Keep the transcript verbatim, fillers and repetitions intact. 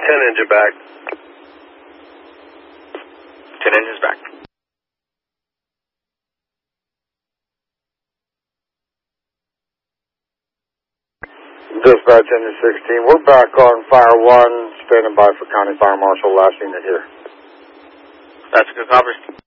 ten engine back. ten engines back. Dispatch engine sixteen, we're back on fire one, standing by for County Fire Marshal, last unit here. That's a good cover.